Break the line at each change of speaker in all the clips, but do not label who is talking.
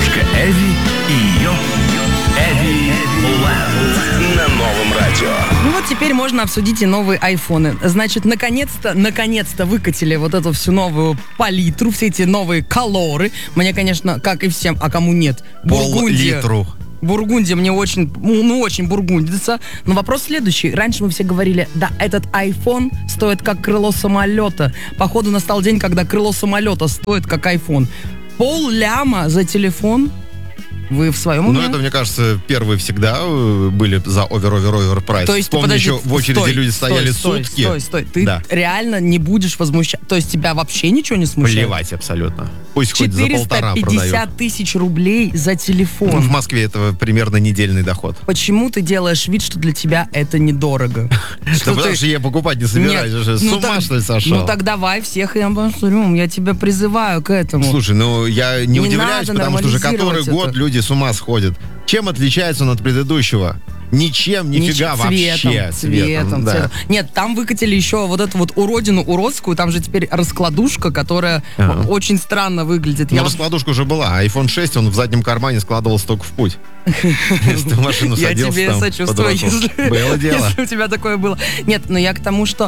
Бабушка Эви и ее Эви Лэнд на новом радио.
Ну вот теперь можно обсудить и новые айфоны. Значит, наконец-то выкатили вот эту всю новую палитру, все эти новые колоры. Мне, конечно, как и всем, а кому нет?
Пол-литру.
Бургундия мне очень бургундится. Но вопрос следующий. Раньше мы все говорили, да, этот iPhone стоит как крыло самолета. Походу настал день, когда крыло самолета стоит как iPhone. 500 за телефон? Вы в своем уме?
Ну, это, мне кажется, первые всегда были за овер прайс.
То есть,
помню,
подожди,
еще в очереди люди стояли сутки.
Стой. Ты реально не будешь возмущаться? То есть тебя вообще ничего не смущает?
Плевать абсолютно. Пусть хоть за 1,5 продают.
450 тысяч рублей за телефон.
В Москве это примерно недельный доход.
Почему ты делаешь вид, что для тебя это недорого?
Да потому что я покупать не собираюсь уже. С ума, что ли, сошел?
Ну так давай всех и обосрем. Я тебя призываю к этому.
Слушай, ну я не удивляюсь, потому что уже который год люди с ума сходят. Чем отличается он от предыдущего? Ничем, нифига вообще.
Цветом. Нет, там выкатили еще вот эту вот уродину уродскую, там же теперь раскладушка, которая очень странно выглядит.
Ну, раскладушка уже была. iPhone 6, он в заднем кармане складывался только в путь. Если ты в машину садился,
я тебе сочувствую, если у тебя такое было. Нет, но я к тому, что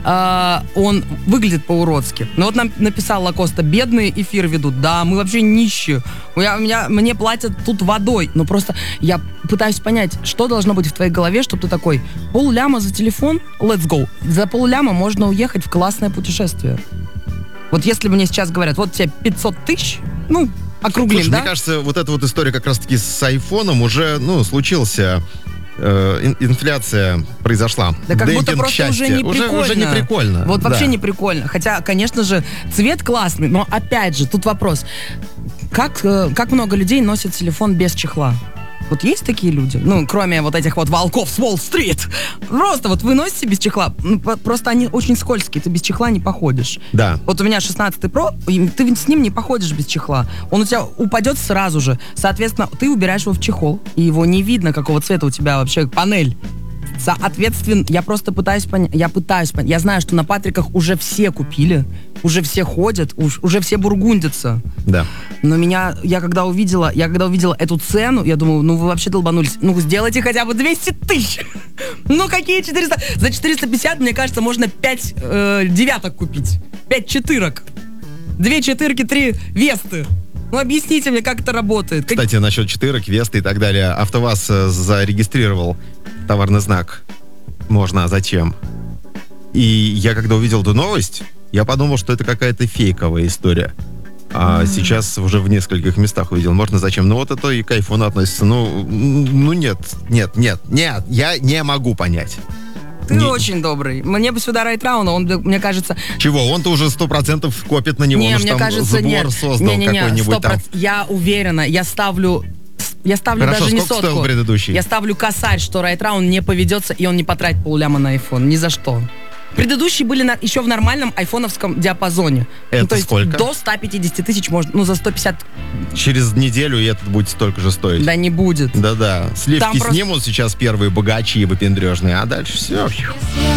он выглядит по-уродски. Ну вот нам написал Лакоста, бедные эфир ведут. Да, мы вообще нищие. Мне платят тут водой. Но просто я пытаюсь понять, что должно быть в твоей голове, чтобы ты такой, 500 за телефон, let's go. За 500 можно уехать в классное путешествие. Вот если мне сейчас говорят, вот тебе 500 тысяч, ну, округлим,
слушай,
да?
Мне кажется, вот эта вот история как раз-таки с айфоном уже, случился. Инфляция произошла.
Да как будто просто уже не прикольно.
Уже не прикольно.
Вот вообще не прикольно. Хотя, конечно же, цвет классный, но опять же, тут вопрос. Как много людей носят телефон без чехла? Вот есть такие люди? Ну, кроме вот этих вот волков с Уолл-стрит. Просто вот вы носите без чехла. Просто они очень скользкие, ты без чехла не походишь.
Да.
Вот у меня 16 Pro, ты с ним не походишь без чехла. Он у тебя упадет сразу же. Соответственно, ты убираешь его в чехол, и его не видно, какого цвета у тебя вообще панель. Соответственно, я просто пытаюсь понять. Я знаю, что на Патриках уже все купили, уже все ходят, уже все бургундятся.
Да.
Но я когда увидела эту цену, я думаю, ну вы вообще долбанулись. Ну сделайте хотя бы 200 тысяч. Ну какие 400? За 450, мне кажется, можно 5 девяток купить. 5 четырок. 2 четырки, 3 весты. Ну, объясните мне, как это работает.
Кстати, насчет четырок, весты и так далее. АвтоВАЗ зарегистрировал товарный знак. Можно, а зачем? И я, когда увидел эту новость, я подумал, что это какая-то фейковая история. А сейчас уже в нескольких местах увидел. Можно, зачем? Ну, вот это и к айфону относится. Ну нет, я не могу понять.
Ты очень добрый. Мне бы сюда Райтрауна, он, мне кажется...
Чего? Он-то уже 100% копит на него.
Не,
мне кажется,
нет.
Создал какой-нибудь 100%. Там.
Я уверена, я ставлю
Хорошо,
даже не
сотку.
Стоил
предыдущий?
Я ставлю косарь, что Райтраун не поведется, и он не потратит 500 на iPhone. Ни за что. Предыдущие были еще в нормальном айфоновском диапазоне.
Это
то есть
сколько?
До 150 тысяч можно, за 150.
Через неделю и этот будет столько же стоить.
Да не будет.
Да-да. Сливки
там
снимут сейчас первые богачи и выпендрежные, а дальше все.